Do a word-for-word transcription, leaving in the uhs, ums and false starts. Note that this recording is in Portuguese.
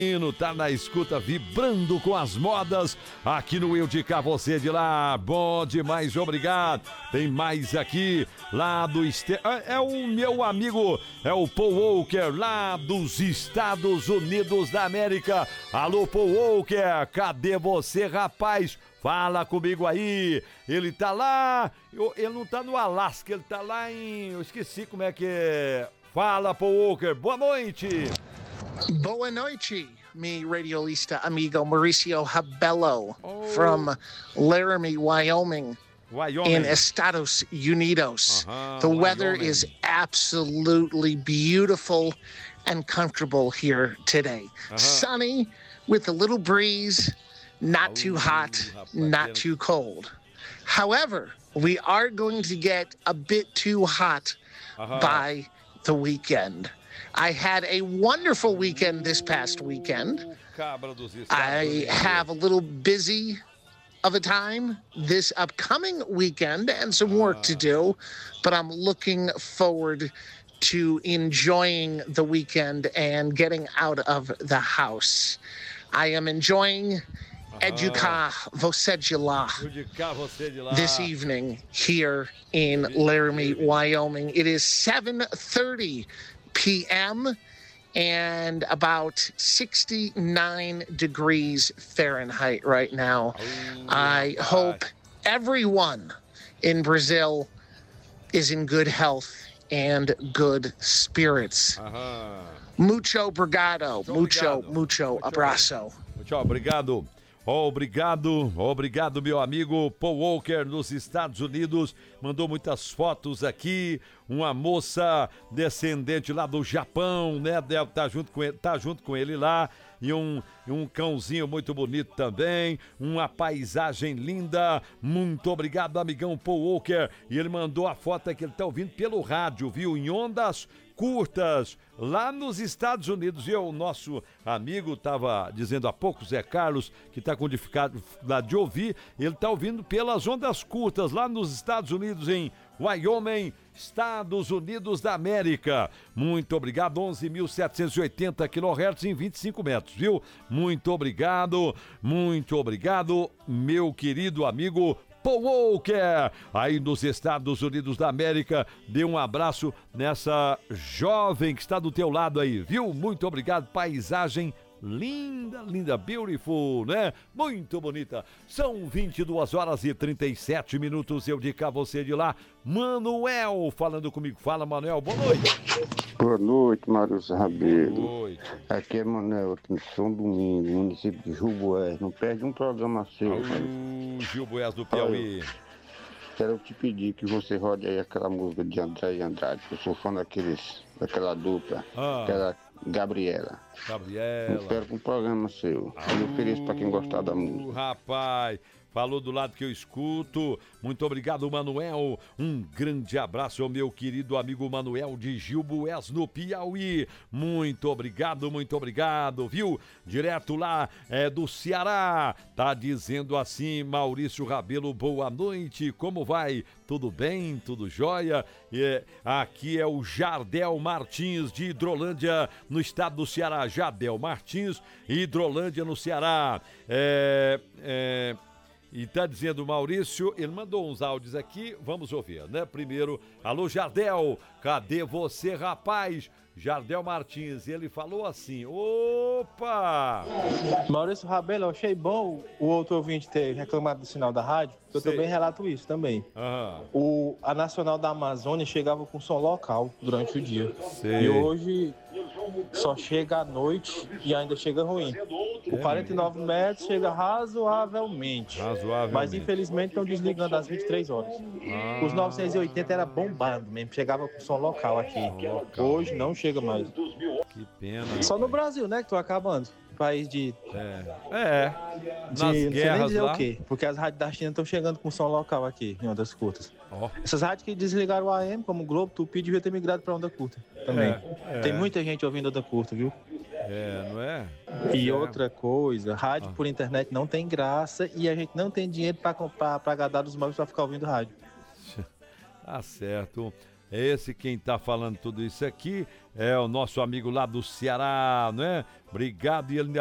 Tá na escuta, vibrando com as modas aqui no Eu de Cá, você de lá. Bom demais, obrigado. Tem mais aqui lá do este... é o meu amigo, é o Paul Walker lá dos Estados Unidos da América. Alô, Paul Walker, cadê você, rapaz? Fala comigo aí. Ele tá lá, ele não tá no Alasca, ele tá lá em, eu esqueci como é que é. Fala, Paul Walker, boa noite. Boa noite, mi radiolista amigo Mauricio Rabello oh. from Laramie, Wyoming, Wyoming. in Estados Unidos. Uh-huh, the weather Wyoming. is absolutely beautiful and comfortable here today. Uh-huh. Sunny with a little breeze, not oh, too hot, not too cold. However, we are going to get a bit too hot uh-huh. by the weekend. I had a wonderful weekend this past weekend. I have a little busy of a time this upcoming weekend and some work to do, but I'm looking forward to enjoying the weekend and getting out of the house. I am enjoying Educar Você de Lá this evening here in Laramie, Wyoming. It is seven thirty p.m. and about sixty-nine degrees Fahrenheit right now. Oh, I gosh. hope everyone in Brazil is in good health and good spirits. Uh-huh. Mucho obrigado, mucho, obrigado. mucho abraço. Mucho obrigado. Obrigado, obrigado, meu amigo Paul Walker, nos Estados Unidos, mandou muitas fotos aqui, uma moça descendente lá do Japão, né, deve estar junto com ele, tá junto com ele lá, e um, um cãozinho muito bonito também, uma paisagem linda, muito obrigado, amigão Paul Walker, e ele mandou a foto que ele está ouvindo pelo rádio, viu, em ondas curtas, lá nos Estados Unidos. E o nosso amigo estava dizendo há pouco, Zé Carlos, que está com dificuldade de ouvir, ele está ouvindo pelas ondas curtas, lá nos Estados Unidos, em Wyoming, Estados Unidos da América. Muito obrigado, onze mil setecentos e oitenta quilohertz em vinte e cinco metros, viu? Muito obrigado, muito obrigado, meu querido amigo Paul Walker, aí nos Estados Unidos da América. Dê um abraço nessa jovem que está do teu lado aí, viu? Muito obrigado, paisagem linda, linda, beautiful, né? Muito bonita. São vinte e duas horas e trinta e sete minutos, eu de cá, você de lá. Manuel falando comigo. Fala, Manuel, boa noite. Boa noite, Maurício Rabelo. Boa noite. Aqui é Manuel, aqui no São Domingo, município de Juboés. Não perde um programa seu. Uh, Juboés do Piauí. Quero te pedir que você rode aí aquela música de André e Andrade, que eu sou fã daqueles, daquela dupla, ah. aquela Gabriela. Gabriela. Não perca um programa seu. Ah, eu ofereço pra quem gostar da música. Rapaz, falou do lado que eu escuto. Muito obrigado, Manuel. Um grande abraço ao meu querido amigo Manuel de Gilboés, no Piauí. Muito obrigado, muito obrigado, viu? Direto lá é, do Ceará. Tá dizendo assim, Maurício Rabelo, boa noite. Como vai? Tudo bem? Tudo jóia? É, aqui é o Jardel Martins, de Hidrolândia, no estado do Ceará. Jardel Martins, Hidrolândia, no Ceará. É... é... E tá dizendo o Maurício, ele mandou uns áudios aqui, vamos ouvir, né? Primeiro, alô Jardel, cadê você, rapaz? Jardel Martins, ele falou assim, opa! Maurício Rabelo, eu achei bom o outro ouvinte ter reclamado do sinal da rádio, eu Sei. também relato isso também. Uhum. O, a Nacional da Amazônia chegava com som local durante o dia. Sei. E hoje só chega à noite e ainda chega ruim. O quarenta e nove metros chega razoavelmente. Razoavelmente. Mas infelizmente estão desligando às vinte e três horas. Ah. Os novecentos e oitenta era bombando mesmo, chegava com som local aqui. Local. Hoje não chega mais. Que pena. Só no Brasil, né, que tô acabando. País de... É, é. De, nas não sei nem guerras dizer lá. o quê, porque as rádios da China estão chegando com som local aqui, em ondas curtas. Oh. Essas rádios que desligaram o A M, como o Globo, Tupi, devia ter migrado para onda curta também. É, é. Tem muita gente ouvindo onda curta, viu? É, não é? E é. outra coisa, rádio Ah. por internet não tem graça e a gente não tem dinheiro para comprar, para agradar dos móveis para ficar ouvindo rádio. Tá certo. Esse quem tá falando tudo isso aqui é o nosso amigo lá do Ceará, né? Obrigado, e ele